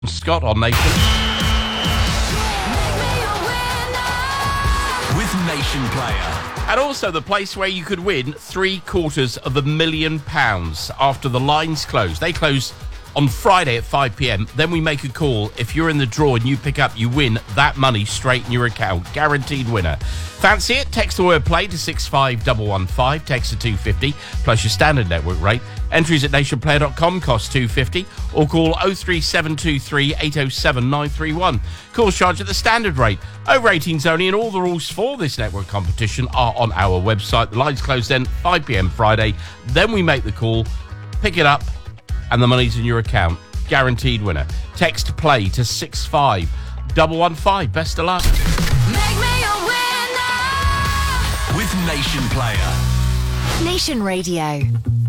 Scott on Nation. With Nation Player. And also the place where you could win £750,000 after the lines close. They close on Friday at 5 p.m. Then we make a call. If you're in the draw and you pick up, you win that money straight in your account. Guaranteed winner. Fancy it? Text the word play to 65115. Text to 250 plus your standard network rate. Entries at nationplayer.com cost £2.50 or call 03723 807 931. Calls charged at the standard rate. Over 18s only, and all the rules for this network competition are on our website. The lines close then 5 p.m. Friday. Then we make the call, pick it up, and the money's in your account. Guaranteed winner. Text play to 65115. Best of luck. Make me a winner with Nation Player. Nation Radio.